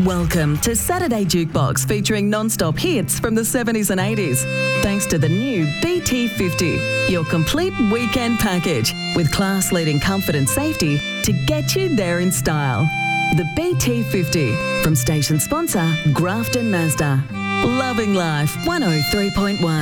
Welcome to Saturday Jukebox, featuring non-stop hits from the 70s and 80s. Thanks to the new BT50, your complete weekend package with class-leading comfort and safety to get you there in style. The BT50 from station sponsor Grafton Mazda. Loving Life 103.1.